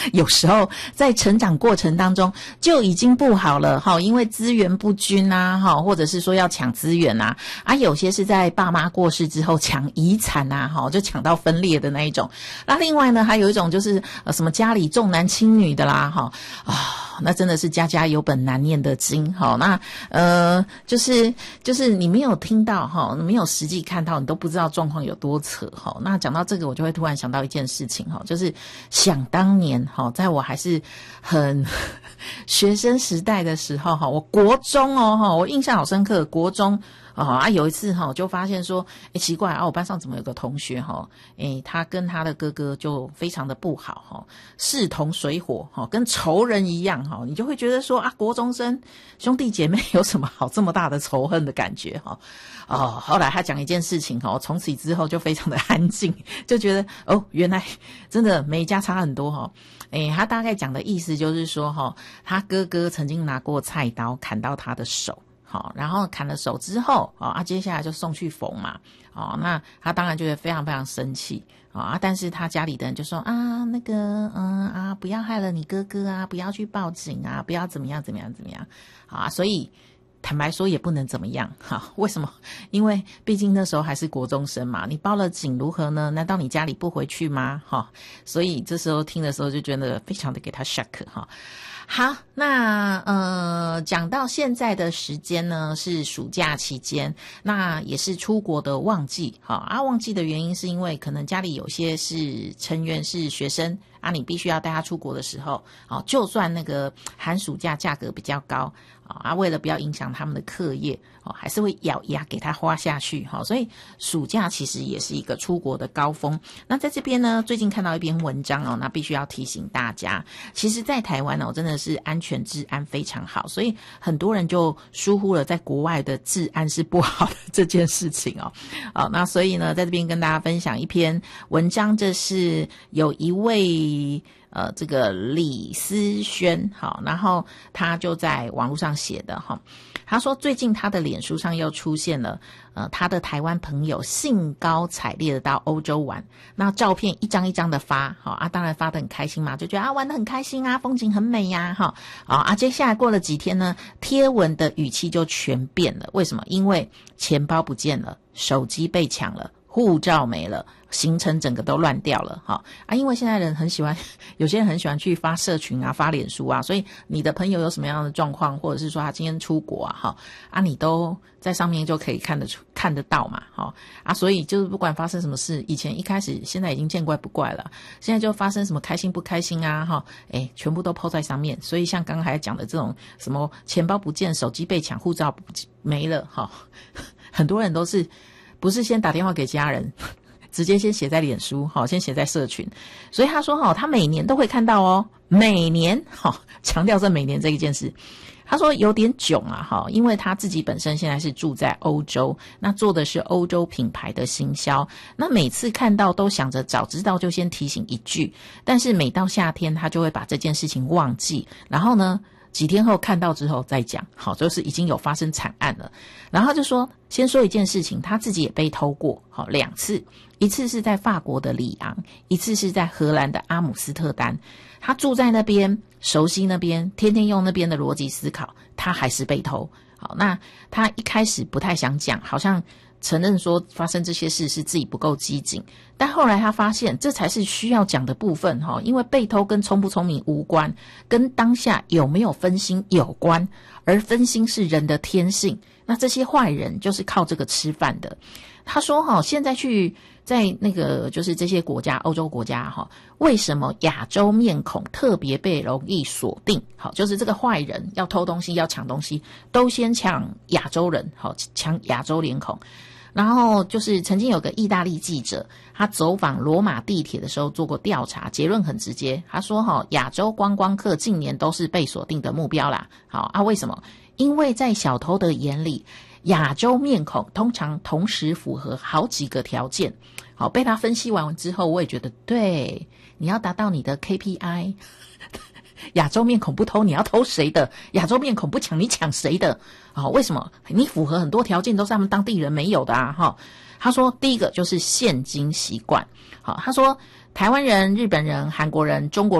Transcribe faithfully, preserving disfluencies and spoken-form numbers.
有时候在成长过程当中就已经不好了哈，因为资源不均啊哈，或者是说要抢资源啊，啊有些是在爸妈过世之后抢遗产啊哈，就抢到分裂的那一种。那另外呢，还有一种就是呃什么家里重男轻女的啦哈啊，那真的是家家有本难念的经哈。那呃就是就是你没有听到哈，没有实际看到，你都不知道状况有多扯哈。那讲到这个，我就会突然想到一件事情哈，就是想当年哈，在我还是很学生时代的时候哈，我国中哦哈，我印象好深刻，国中。哦啊，有一次哈、哦，就发现说，诶，奇怪啊，我班上怎么有个同学哈、哦，诶，他跟他的哥哥就非常的不好哈、哦，势同水火哈、哦，跟仇人一样哈、哦，你就会觉得说啊，国中生兄弟姐妹有什么好这么大的仇恨的感觉哈、哦？哦，后来他讲一件事情哈、哦，从此之后就非常的安静，就觉得哦，原来真的每一家差很多哈、哦。诶，他大概讲的意思就是说哈、哦，他哥哥曾经拿过菜刀砍到他的手。好，然后砍了手之后，哦啊，接下来就送去缝嘛，哦，那他当然就会非常非常生气，哦啊，但是他家里的人就说啊，那个，嗯啊，不要害了你哥哥啊，不要去报警啊，不要怎么样怎么样怎么样，啊，所以坦白说也不能怎么样，哈，为什么？因为毕竟那时候还是国中生嘛，你报了警如何呢？难道你家里不回去吗？哈，所以这时候听的时候就觉得非常的给他 shock 哈。好，那呃，讲到现在的时间呢，是暑假期间，那也是出国的旺季。好啊，旺季的原因是因为可能家里有些是成员是学生啊，你必须要带他出国的时候，哦，就算那个寒暑假价格比较高啊，为了不要影响他们的课业，哦，还是会咬牙给他花下去哈。所以暑假其实也是一个出国的高峰。那在这边呢，最近看到一篇文章哦，那必须要提醒大家，其实在台湾哦，真的是安全治安非常好，所以很多人就疏忽了在国外的治安是不好的这件事情哦。好，那所以呢，在这边跟大家分享一篇文章，这是有一位呃这个李思轩，好，然后他就在网络上写的哈。他说最近他的脸书上又出现了呃他的台湾朋友兴高采烈的到欧洲玩，那照片一张一张的发，好啊，当然发得很开心嘛，就觉得啊玩得很开心啊，风景很美呀，哈啊啊，接下来过了几天呢，贴文的语气就全变了，为什么？因为钱包不见了，手机被抢了，护照没了，行程整个都乱掉了哈啊！因为现在人很喜欢，有些人很喜欢去发社群啊、发脸书啊，所以你的朋友有什么样的状况，或者是说他今天出国啊，哈啊，你都在上面就可以看得出、看得到嘛，哈啊，所以就是不管发生什么事，以前一开始现在已经见怪不怪了，现在就发生什么开心不开心啊，哈，哎，全部都 po 在上面，所以像刚刚还讲的这种什么钱包不见、手机被抢、护照没了，哈，很多人都是。不是先打电话给家人，直接先写在脸书，好，先写在社群。所以他说，哈，他每年都会看到哦，每年，好，强调这每年这一件事。他说有点囧啊，哈，因为他自己本身现在是住在欧洲，那做的是欧洲品牌的行销，那每次看到都想着早知道就先提醒一句，但是每到夏天他就会把这件事情忘记，然后呢？几天后看到之后再讲，好，就是已经有发生惨案了。然后他就说，先说一件事情，他自己也被偷过，好，两次，一次是在法国的里昂，一次是在荷兰的阿姆斯特丹。他住在那边，熟悉那边，天天用那边的逻辑思考，他还是被偷。好，那他一开始不太想讲，好像承认说发生这些事是自己不够机警，但后来他发现这才是需要讲的部分哈，因为被偷跟聪不聪明无关，跟当下有没有分心有关，而分心是人的天性，那这些坏人就是靠这个吃饭的。他说哈，现在去在那个就是这些国家，欧洲国家哈，为什么亚洲面孔特别被容易锁定？好，就是这个坏人要偷东西要抢东西，都先抢亚洲人，好，抢亚洲脸孔。然后就是曾经有个意大利记者，他走访罗马地铁的时候做过调查，结论很直接，他说哈，亚洲观光客近年都是被锁定的目标啦。好啊，为什么？因为在小偷的眼里，亚洲面孔通常同时符合好几个条件。好，被他分析完之后，我也觉得对，你要达到你的 K P I。亚洲面孔不偷，你要偷谁的？亚洲面孔不抢，你抢谁的？好、哦，为什么？你符合很多条件，都是他们当地人没有的啊！哈、哦，他说第一个就是现金习惯。好，他说台湾人、日本人、韩国人、中国